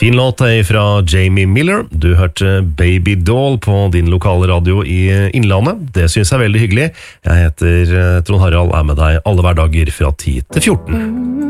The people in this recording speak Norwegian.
Fin låt fra Jamie Miller. Du hørte Baby Doll på din lokale radio i Innlandet. Det synes jeg er veldig hyggelig. Jeg heter Trond Harald, er med deg alle hverdager fra 10 til 14.